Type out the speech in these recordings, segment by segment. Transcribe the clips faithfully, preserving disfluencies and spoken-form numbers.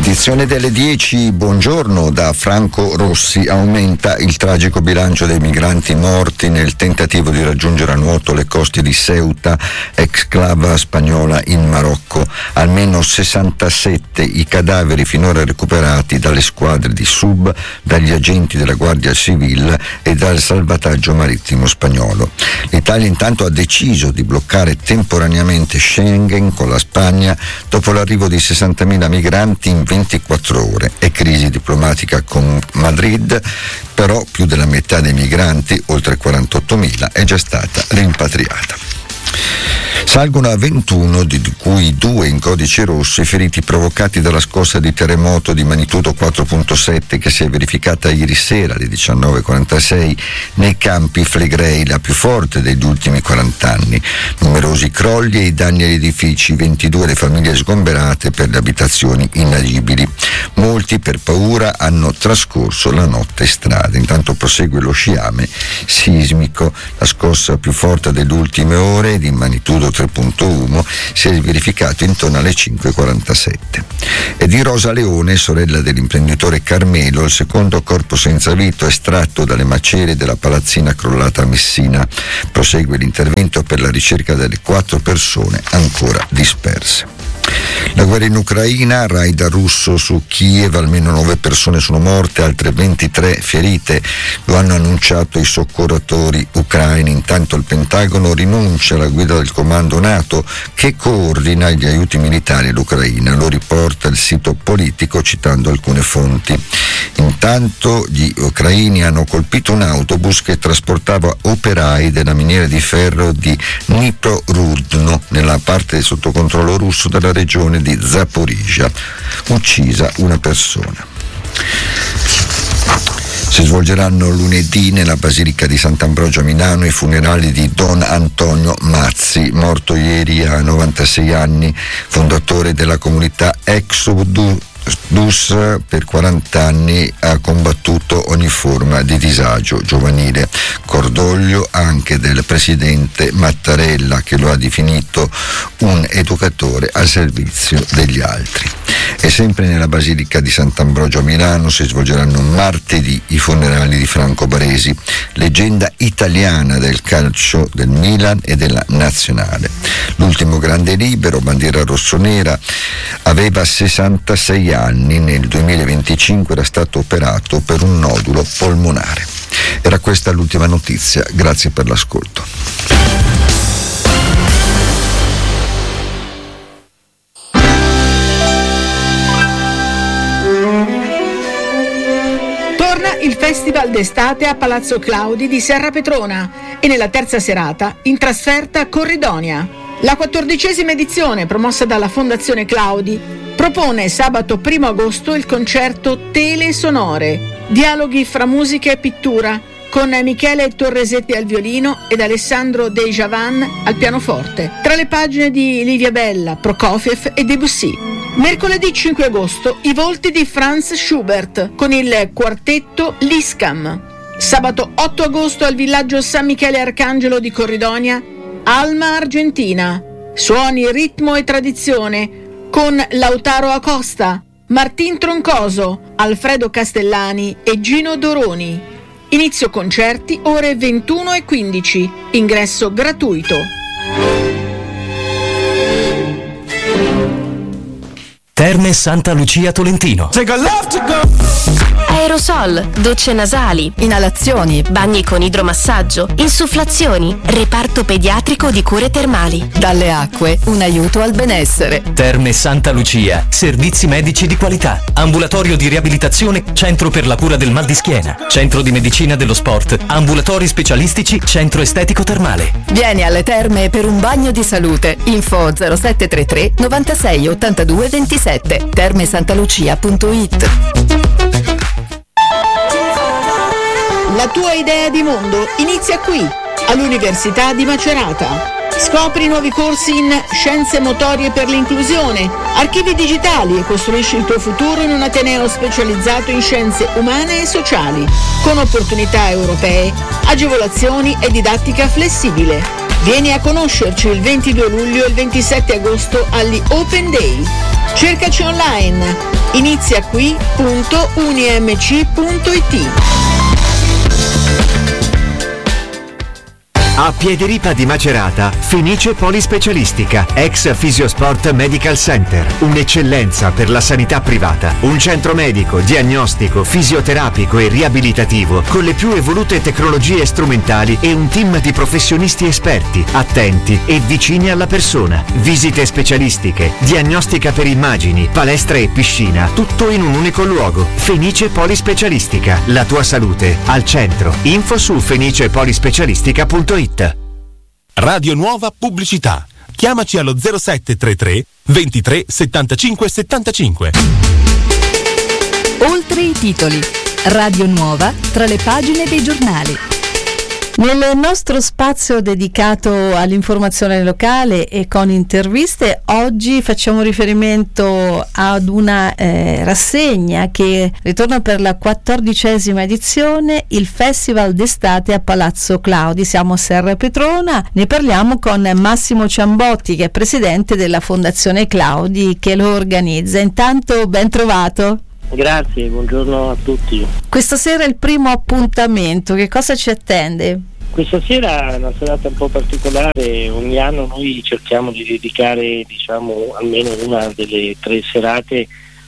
Edizione delle dieci, buongiorno da Franco Rossi. Aumenta il tragico bilancio dei migranti morti nel tentativo di raggiungere a nuoto le coste di Ceuta, exclave spagnola in Marocco. Almeno sessantasette i cadaveri finora recuperati dalle squadre di sub, dagli agenti della Guardia Civile e dal salvataggio marittimo spagnolo. L'Italia intanto ha deciso di bloccare temporaneamente Schengen con la Spagna dopo l'arrivo di sessantamila migranti in ventiquattro ore. È crisi diplomatica con Madrid, però più della metà dei migranti, oltre quarantottomila, è già stata rimpatriata. Salgono a ventuno, di cui due in codice rosso, i feriti provocati dalla scossa di terremoto di magnitudo quattro virgola sette che si è verificata ieri sera alle diciannove e quarantasei nei campi Flegrei, la più forte degli ultimi quaranta anni. Numerosi crolli e i danni agli edifici, ventidue le famiglie sgomberate per le abitazioni inagibili. Molti per paura hanno trascorso la notte in strada. Intanto prosegue lo sciame sismico. La scossa più forte delle ultime ore, di magnitudo tre virgola uno, si è verificato intorno alle cinque e quarantasette. E di Rosa Leone, sorella dell'imprenditore Carmelo, il secondo corpo senza vita estratto dalle macerie della palazzina crollata a Messina. Prosegue l'intervento per la ricerca delle quattro persone ancora disperse. La guerra in Ucraina, raid russo su Kiev, almeno nove persone sono morte, altre ventitré ferite, lo hanno annunciato i soccorritori ucraini. Intanto il Pentagono rinuncia alla guida del comando NATO che coordina gli aiuti militari all'Ucraina, lo riporta il sito politico citando alcune fonti. Intanto gli ucraini hanno colpito un autobus che trasportava operai della miniera di ferro di Dnipro-Rudno nella parte sotto controllo russo della regione di Zaporizhzhia, uccisa una persona. Si svolgeranno lunedì nella Basilica di Sant'Ambrogio a Milano i funerali di Don Antonio Mazzi, morto ieri a novantasei anni, fondatore della comunità Exodus. Dus per quaranta anni ha combattuto ogni forma di disagio giovanile. Cordoglio anche del presidente Mattarella, che lo ha definito un educatore al servizio degli altri. E sempre nella Basilica di Sant'Ambrogio a Milano si svolgeranno martedì i funerali di Franco Baresi, leggenda italiana del calcio del Milan e della Nazionale. L'ultimo grande libero, bandiera rossonera, aveva sessantasei anni, nel duemilaventicinque era stato operato per un nodulo polmonare. Era questa l'ultima notizia, grazie per l'ascolto. Torna il Festival d'estate a Palazzo Claudi di Serra Petrona e nella terza serata in trasferta Corridonia. La quattordicesima edizione, promossa dalla Fondazione Claudi, propone sabato primo agosto il concerto Tele Sonore, dialoghi fra musica e pittura, con Michele Torresetti al violino ed Alessandro De Javan al pianoforte, tra le pagine di Livia Bella, Prokofiev e Debussy. Mercoledì cinque agosto i volti di Franz Schubert con il quartetto Liscam. Sabato otto agosto al villaggio San Michele Arcangelo di Corridonia, Alma Argentina, suoni, ritmo e tradizione con Lautaro Acosta, Martin Troncoso, Alfredo Castellani e Gino Doroni. Inizio concerti ore ventuno e quindici, ingresso gratuito. Terme Santa Lucia Tolentino. Aerosol, docce nasali, inalazioni, bagni con idromassaggio, insufflazioni, reparto pediatrico di cure termali. Dalle acque, un aiuto al benessere. Terme Santa Lucia, servizi medici di qualità, ambulatorio di riabilitazione, centro per la cura del mal di schiena, centro di medicina dello sport, ambulatori specialistici, centro estetico termale. Vieni alle terme per un bagno di salute. Info zero sette tre tre novantasei ottantadue ventisette, termesantalucia punto it. La tua idea di mondo inizia qui, all'Università di Macerata. Scopri nuovi corsi in Scienze Motorie per l'Inclusione, Archivi Digitali e costruisci il tuo futuro in un ateneo specializzato in scienze umane e sociali, con opportunità europee, agevolazioni e didattica flessibile. Vieni a conoscerci il ventidue luglio e il ventisette agosto agli Open Day. Cercaci online Inizia qui punto unimc punto it. A Piederipa di Macerata, Fenice Polispecialistica, ex Fisiosport Medical Center, un'eccellenza per la sanità privata, un centro medico, diagnostico, fisioterapico e riabilitativo con le più evolute tecnologie strumentali e un team di professionisti esperti, attenti e vicini alla persona. Visite specialistiche, diagnostica per immagini, palestra e piscina, tutto in un unico luogo. Fenice Polispecialistica, la tua salute al centro. Info su fenice polispecialistica punto it. Radio Nuova Pubblicità. Chiamaci allo zero sette tre tre ventitré settantacinque settantacinque. Oltre i titoli. Radio Nuova tra le pagine dei giornali. Nel nostro spazio dedicato all'informazione locale e con interviste, oggi facciamo riferimento ad una eh, rassegna che ritorna per la quattordicesima edizione, il Festival d'estate a Palazzo Claudi. Siamo a Serra Petrona, ne parliamo con Massimo Ciambotti, che è presidente della Fondazione Claudi che lo organizza. Intanto ben trovato. Grazie, buongiorno a tutti. Questa sera è il primo appuntamento, che cosa ci attende? Questa sera è una serata un po' particolare, ogni anno noi cerchiamo di dedicare diciamo almeno una delle tre serate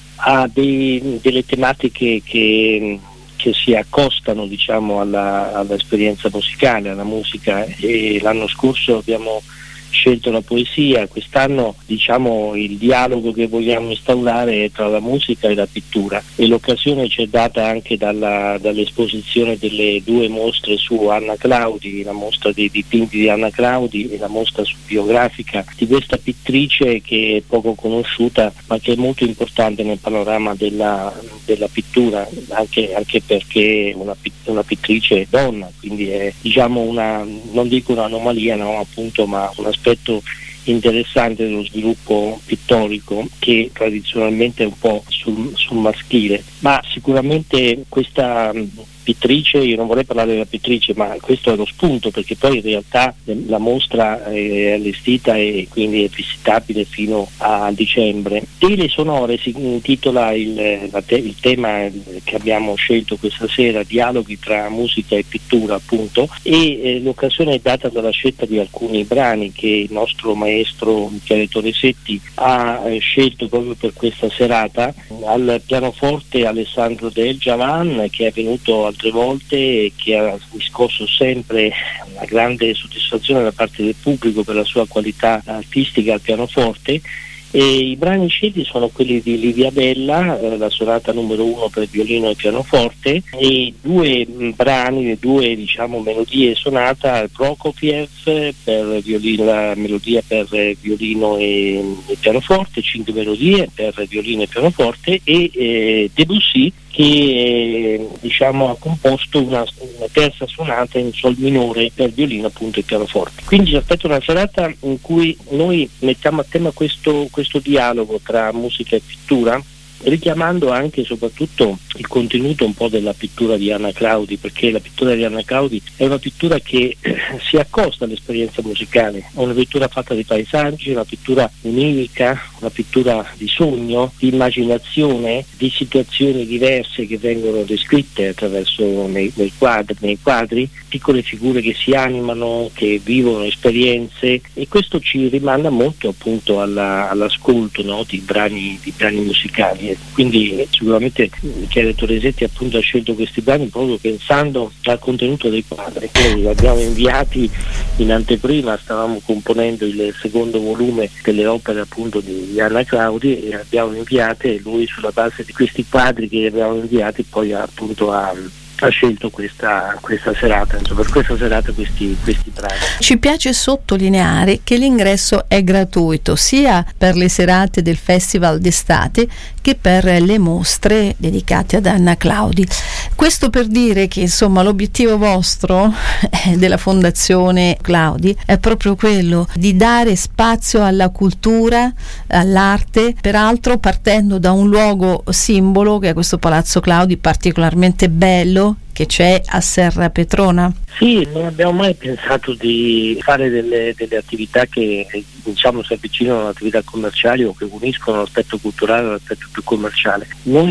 a dei, delle tematiche che, che si accostano diciamo alla, all'esperienza musicale, alla musica, e l'anno scorso abbiamo scelto la poesia, quest'anno diciamo il dialogo che vogliamo instaurare è tra la musica e la pittura, e l'occasione ci è data anche dalla, dall'esposizione delle due mostre su Anna Claudi, la mostra dei dipinti di Anna Claudi e la mostra biografica di questa pittrice che è poco conosciuta ma che è molto importante nel panorama della, della pittura, anche, anche perché una, una pittrice donna, quindi è diciamo una, non dico un'anomalia, no, appunto, ma una aspetto interessante dello sviluppo pittorico che tradizionalmente è un po' sul, sul maschile, ma sicuramente questa pittrice, io non vorrei parlare della pittrice, ma questo è lo spunto, perché poi in realtà la mostra è allestita e quindi è visitabile fino a dicembre. Tele sonore si intitola il, la te, il tema che abbiamo scelto questa sera, dialoghi tra musica e pittura appunto, e eh, l'occasione è data dalla scelta di alcuni brani che il nostro maestro Michele Toresetti ha eh, scelto proprio per questa serata. Al pianoforte Alessandro Del Javan, che è venuto altre volte e che ha riscosso sempre una grande soddisfazione da parte del pubblico per la sua qualità artistica al pianoforte, e i brani scelti sono quelli di Livia Bella, eh, la sonata numero uno per violino e pianoforte, e due mh, brani, le due diciamo melodie sonata, Prokofiev per violino, la melodia per eh, violino e, e pianoforte, cinque melodie per violino e pianoforte, e eh, Debussy che eh, diciamo ha composto una, una terza sonata in sol minore per violino appunto e pianoforte. Quindi ci aspetta una serata in cui noi mettiamo a tema questo, questo dialogo tra musica e pittura, richiamando anche e soprattutto il contenuto un po' della pittura di Anna Claudi, perché la pittura di Anna Claudi è una pittura che eh, si accosta all'esperienza musicale, è una pittura fatta di paesaggi, una pittura onirica, una pittura di sogno, di immaginazione, di situazioni diverse che vengono descritte attraverso nei, nei, quadri, nei quadri, piccole figure che si animano, che vivono esperienze, e questo ci rimanda molto appunto alla, all'ascolto, no, di brani, di brani musicali. Quindi sicuramente Michele Toresetti appunto ha scelto questi brani proprio pensando al contenuto dei quadri. Noi li abbiamo inviati in anteprima, stavamo componendo il secondo volume delle opere appunto di Anna Claudi, e abbiamo inviate, e lui sulla base di questi quadri che abbiamo inviati poi appunto ha ha scelto questa, questa serata, insomma, per questa serata questi, questi brani. Ci piace sottolineare che l'ingresso è gratuito sia per le serate del Festival d'estate che per le mostre dedicate ad Anna Claudi. Questo per dire che insomma l'obiettivo vostro eh, della Fondazione Claudi è proprio quello di dare spazio alla cultura, all'arte, peraltro partendo da un luogo simbolo che è questo Palazzo Claudi particolarmente bello, Claudio che c'è a Serrapetrona? Sì, non abbiamo mai pensato di fare delle, delle attività che diciamo si avvicinano all'attività commerciali o che uniscono l'aspetto culturale all'aspetto più commerciale.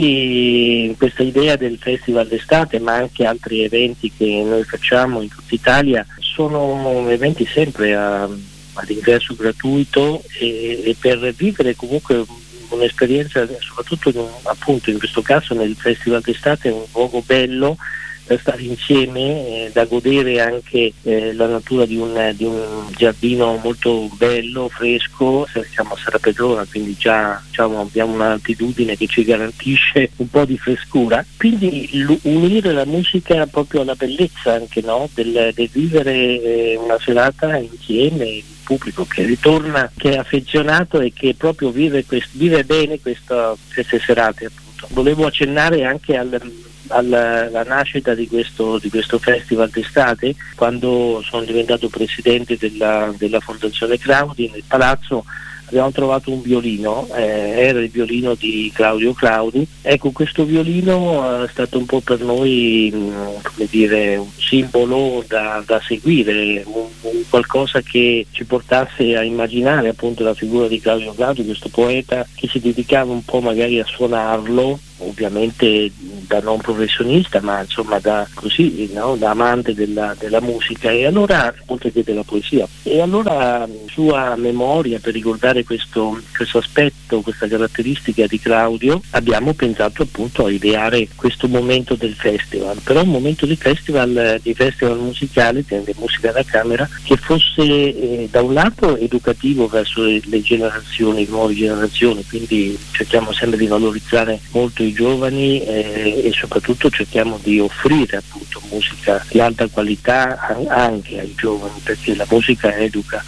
Noi questa idea del festival d'estate, ma anche altri eventi che noi facciamo in tutta Italia, sono eventi sempre a, ad ingresso gratuito e, e per vivere comunque un'esperienza, soprattutto in, appunto in questo caso nel festival d'estate, è un luogo bello per stare insieme, eh, da godere anche eh, la natura di un, di un giardino molto bello, fresco. Siamo a Serrapetrona, quindi già diciamo, abbiamo un'altitudine che ci garantisce un po' di frescura, quindi l- unire la musica proprio alla bellezza anche, no? del, del vivere eh, una serata insieme, il pubblico che ritorna, che è affezionato e che proprio vive, quest- vive bene questa, queste serate appunto. Volevo accennare anche al alla, alla nascita di questo, di questo festival d'estate. Quando sono diventato presidente della, della Fondazione Claudi, nel palazzo abbiamo trovato un violino, eh, era il violino di Claudio Claudi. Ecco, questo violino è stato un po' per noi mh, come dire, un simbolo da, da seguire, un, un qualcosa che ci portasse a immaginare appunto la figura di Claudio Claudi, questo poeta che si dedicava un po' magari a suonarlo, ovviamente da non professionista, ma insomma da così, no? da amante della, della musica, e allora, oltre che della poesia, e allora sua memoria, per ricordare questo, questo aspetto, questa caratteristica di Claudio, abbiamo pensato appunto a ideare questo momento del festival, però un momento di festival, di festival musicale, di musica da camera, che fosse eh, da un lato educativo verso le, le generazioni, le nuove generazioni, quindi cerchiamo sempre di valorizzare molto i giovani eh, e soprattutto cerchiamo di offrire appunto musica di alta qualità anche ai giovani, perché la musica educa.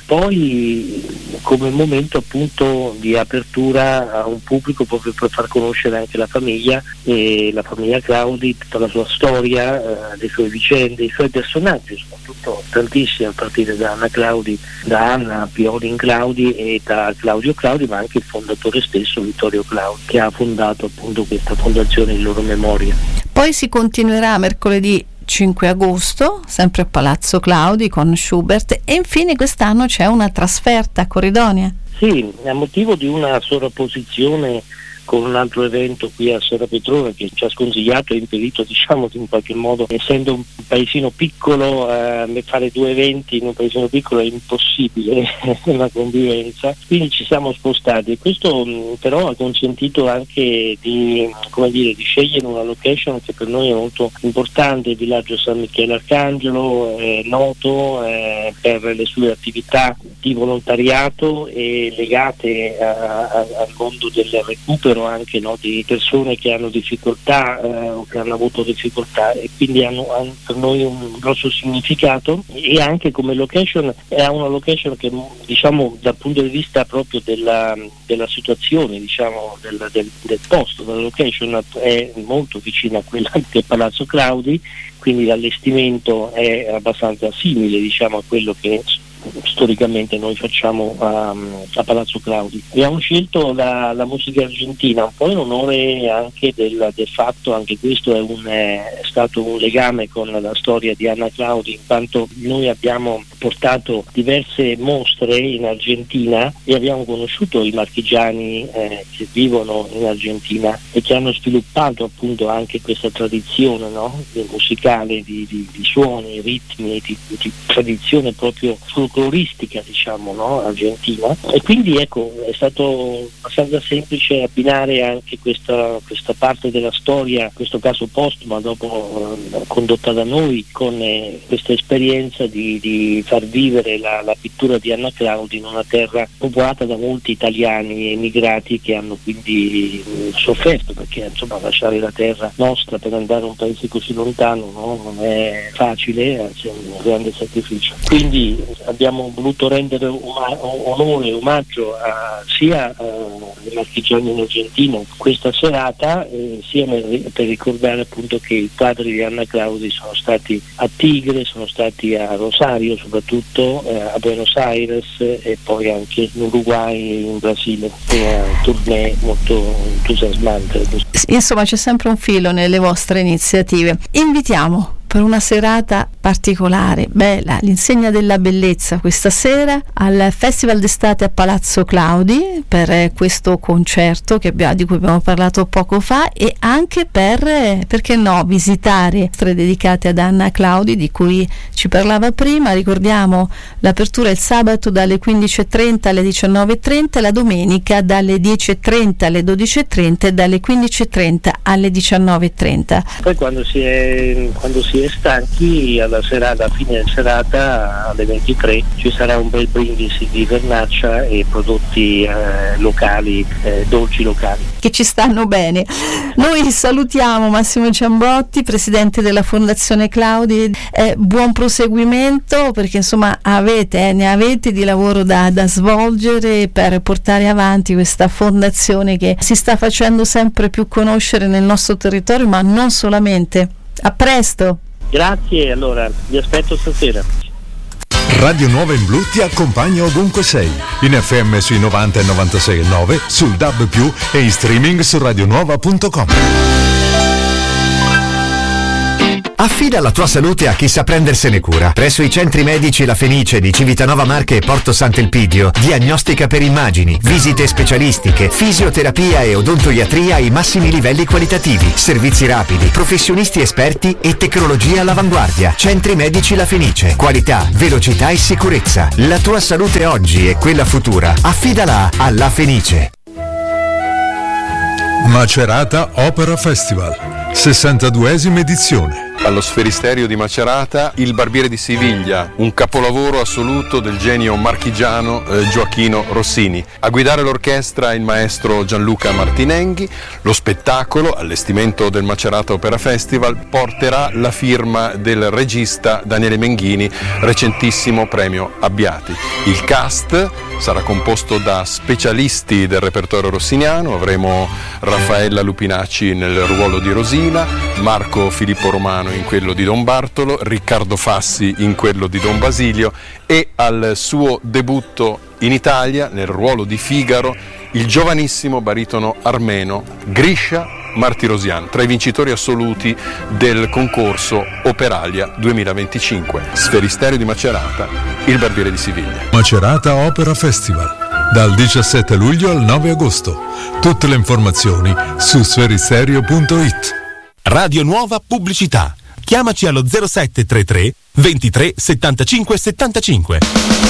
Poi come momento appunto di apertura a un pubblico, proprio per far conoscere anche la famiglia e la famiglia Claudi, tutta la sua storia, eh, le sue vicende, i suoi personaggi, soprattutto tantissimi, a partire da Anna Claudi, da Anna Piolin Claudi e da Claudio Claudi, ma anche il fondatore stesso Vittorio Claudi, che ha fondato appunto questa fondazione in loro memoria. Poi si continuerà mercoledì cinque agosto, sempre a Palazzo Claudi con Schubert, e infine quest'anno c'è una trasferta a Corridonia. Sì, a motivo di una sovrapposizione con un altro evento qui a Serrapetrona che ci ha sconsigliato e impedito, diciamo, in qualche modo, essendo un paesino piccolo, eh, fare due eventi in un paesino piccolo è impossibile una convivenza, quindi ci siamo spostati, e questo mh, però ha consentito anche di, come dire, di scegliere una location che per noi è molto importante. Il villaggio San Michele Arcangelo è noto eh, per le sue attività di volontariato e legate a, a, al mondo del recupero anche, no, di persone che hanno difficoltà eh, o che hanno avuto difficoltà, e quindi hanno, hanno per noi un grosso significato. E anche come location è una location che, diciamo, dal punto di vista proprio della, della situazione, diciamo, del, del, del posto, della location, è molto vicina a quella del Palazzo Claudi, quindi l'allestimento è abbastanza simile, diciamo, a quello che storicamente noi facciamo a, a Palazzo Claudi. Abbiamo scelto la, la musica argentina, un po' in onore anche del, del fatto, anche questo è, un, è stato un legame con la storia di Anna Claudi, in quanto noi abbiamo portato diverse mostre in Argentina e abbiamo conosciuto i marchigiani eh, che vivono in Argentina e che hanno sviluppato appunto anche questa tradizione, no? musicale di, di, di suoni, ritmi, di, di tradizione proprio folcloristica, diciamo, no? argentina, e quindi ecco è stato abbastanza semplice abbinare anche questa, questa parte della storia, in questo caso postuma, dopo eh, condotta da noi, con eh, questa esperienza di, di far vivere la, la pittura di Anna Claudi in una terra popolata da molti italiani emigrati che hanno quindi mh, sofferto, perché insomma lasciare la terra nostra per andare a un paese così lontano, no? non è facile, c'è un grande sacrificio. Quindi abbiamo abbiamo voluto rendere uma- onore, omaggio a, sia ai marchigiani in Argentino questa serata, eh, sia nel, per ricordare appunto che i padri di Anna Claudi sono stati a Tigre, sono stati a Rosario soprattutto, eh, a Buenos Aires e poi anche in Uruguay e in Brasile, una tournée molto entusiasmante. Insomma, c'è sempre un filo nelle vostre iniziative. Invitiamo per una serata particolare, bella, l'insegna della bellezza questa sera al Festival d'estate a Palazzo Claudi per eh, questo concerto che abbiamo, di cui abbiamo parlato poco fa, e anche per, eh, perché no, visitare mostre dedicate ad Anna Claudi di cui ci parlava prima. Ricordiamo l'apertura il sabato dalle quindici e trenta alle diciannove e trenta, la domenica dalle dieci e trenta alle dodici e trenta e dalle quindici e trenta alle diciannove e trenta. Poi quando si è, quando si è stanchi, alla serata, a fine serata alle ventitré ci sarà un bel brindisi di vernaccia e prodotti eh, locali, eh, dolci locali che ci stanno bene. Noi salutiamo Massimo Giambotti, presidente della Fondazione Claudi, eh, buon proseguimento, perché insomma avete, eh, ne avete di lavoro da, da svolgere per portare avanti questa fondazione che si sta facendo sempre più conoscere nel nostro territorio, ma non solamente. A presto! Grazie, allora vi aspetto stasera. Radio Nuova in Blu ti accompagna ovunque sei, in F M sui novanta e novantasei e nove, sul D A B più, e in streaming su radionuova punto com. Affida la tua salute a chi sa prendersene cura. Presso i centri medici La Fenice di Civitanova Marche e Porto Sant'Elpidio, diagnostica per immagini, visite specialistiche, fisioterapia e odontoiatria ai massimi livelli qualitativi, servizi rapidi, professionisti esperti e tecnologia all'avanguardia. Centri medici La Fenice, qualità, velocità e sicurezza. La tua salute oggi e quella futura, affidala a La Fenice. Macerata Opera Festival, sessantaduesima edizione. Allo Sferisterio di Macerata, Il Barbiere di Siviglia, un capolavoro assoluto del genio marchigiano eh, Gioachino Rossini. A guidare l'orchestra il maestro Gianluca Martinenghi. Lo spettacolo, allestimento del Macerata Opera Festival, porterà la firma del regista Daniele Menghini, recentissimo premio Abbiati. Il cast sarà composto da specialisti del repertorio rossiniano. Avremo Raffaella Lupinacci nel ruolo di Rosina, Marco Filippo Romano in quello di Don Bartolo, Riccardo Fassi in quello di Don Basilio, e al suo debutto in Italia nel ruolo di Figaro il giovanissimo baritono armeno Grisha Martirosian, tra i vincitori assoluti del concorso Operalia duemilaventicinque. Sferisterio di Macerata, Il Barbiere di Siviglia. Macerata Opera Festival, dal diciassette luglio al nove agosto. Tutte le informazioni su sferisterio punto it. Radio Nuova Pubblicità. Chiamaci allo zero sette tre tre ventitré settantacinque settantacinque.